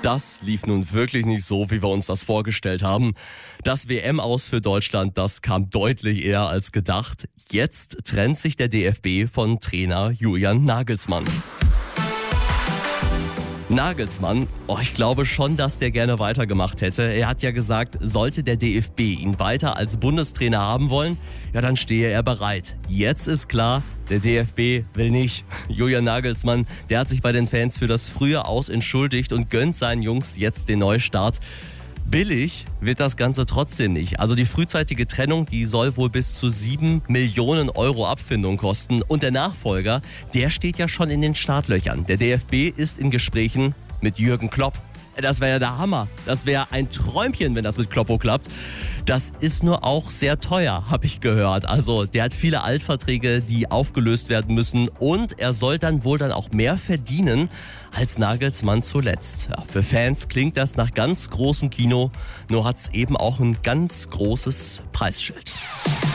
Das lief nun wirklich nicht so, wie wir uns das vorgestellt haben. Das WM-Aus für Deutschland, das kam deutlich eher als gedacht. Jetzt trennt sich der DFB von Trainer Julian Nagelsmann. Nagelsmann, ich glaube schon, dass der gerne weitergemacht hätte. Er hat ja gesagt, sollte der DFB ihn weiter als Bundestrainer haben wollen, ja, dann stehe er bereit. Jetzt ist klar, der DFB will nicht. Julian Nagelsmann, der hat sich bei den Fans für das frühe Aus entschuldigt und gönnt seinen Jungs jetzt den Neustart. Billig wird das Ganze trotzdem nicht. Also die frühzeitige Trennung, die soll wohl bis zu 7 Millionen Euro Abfindung kosten. Und der Nachfolger, der steht ja schon in den Startlöchern. Der DFB ist in Gesprächen mit Jürgen Klopp. Das wäre ja der Hammer. Das wäre ein Träumchen, wenn das mit Kloppo klappt. Das ist nur auch sehr teuer, habe ich gehört. Also der hat viele Altverträge, die aufgelöst werden müssen. Und er soll dann wohl auch mehr verdienen als Nagelsmann zuletzt. Ja, für Fans klingt das nach ganz großem Kino. Nur hat es eben auch ein ganz großes Preisschild.